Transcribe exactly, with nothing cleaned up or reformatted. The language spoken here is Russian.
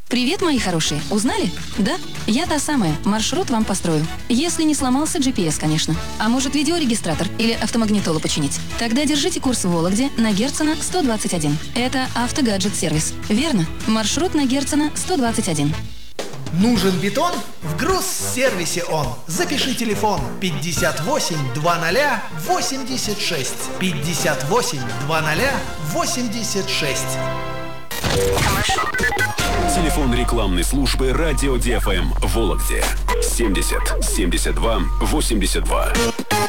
Привет, мои хорошие. Узнали? Да? Я та самая. Маршрут вам построю. Если не сломался джи пи эс, конечно. А может, видеорегистратор или автомагнитолу починить? Тогда держите курс в Вологде на Герцена сто двадцать один. Это автогаджет-сервис. Верно? Маршрут на Герцена сто двадцать один. Нужен бетон? В Грузсервисе он. Запиши телефон пятьдесят восемь двадцать восемьдесят шесть. пятьдесят восемь двадцать восемьдесят шесть. Телефон рекламной службы радио ди эф эм в Вологде семьдесят семьдесят два восемьдесят два.